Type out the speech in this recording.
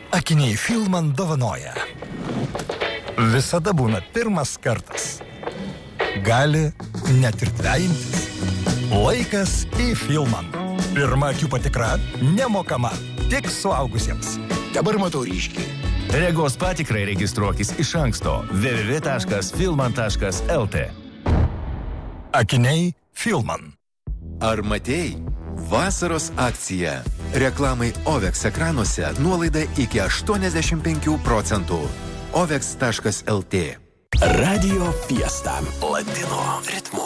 Akiniai Filman dovanoja. Visada būna pirmas kartas. Gali net ir dvejintis. Laikas į Filman. Pirma akių patikra nemokama, tik suaugusiems. Dabar matau ryškiai. Regos patikrai registruokis iš anksto www.filman.lt. Akiniai Filman. Ar matei? Vasaros akcija. Reklamai OVEX ekranuose nuolaida iki 85%. OVEX.lt. Radio Fiesta. Latino ritmu.